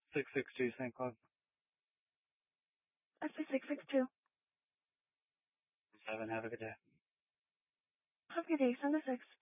662 St. Claude. I say 662. 7, have a good day. Have a good day, 7 to 6.